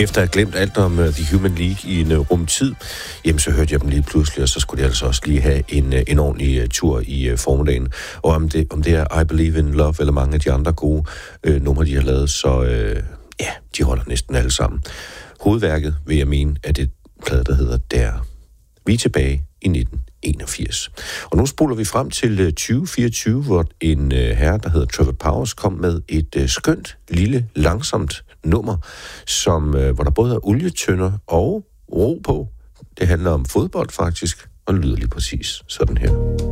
Efter at have glemt alt om The Human League i en rumtid, jamen så hørte jeg dem lige pludselig, og så skulle de altså også lige have en ordentlig tur i formiddagen. Og om det er I Believe in Love, eller mange af de andre gode numre, de har lavet, så de holder næsten alle sammen. Hovedværket, vil jeg mene, er det plade, der hedder Der. Vi er tilbage i 1981. Og nu spoler vi frem til 2024, hvor en herre, der hedder Trevor Powers, kom med et skønt, lille, langsomt nummer, hvor der både er olietønder og ro på. Det handler om fodbold faktisk, og lyder lige præcis sådan her.